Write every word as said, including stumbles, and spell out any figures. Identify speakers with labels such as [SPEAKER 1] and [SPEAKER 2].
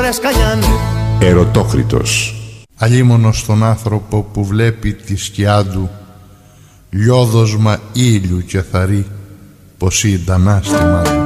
[SPEAKER 1] ώρες κανιάν.
[SPEAKER 2] Ερωτόκριτος.
[SPEAKER 3] Αλίμονος στον άνθρωπο που βλέπει τη σκιά του λιόδοσμα ήλιου και θαρεί πως ήταν άστημα του.